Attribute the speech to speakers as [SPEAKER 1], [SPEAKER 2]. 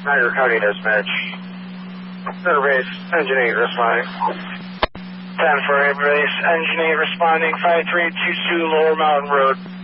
[SPEAKER 1] Niagara County Dispatch. Center base, Engine 8 responding. 10 for base, Engine 8 responding, 5322 Lower Mountain Road.